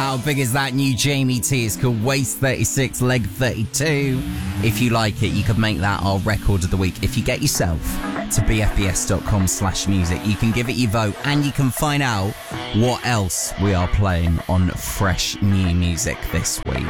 How big is that new Jamie T? It's called Waist 36, Leg 32. If you like it, you could make that our record of the week. If you get yourself to bfbs.com/music, you can give it your vote and you can find out what else we are playing on Fresh New Music this week.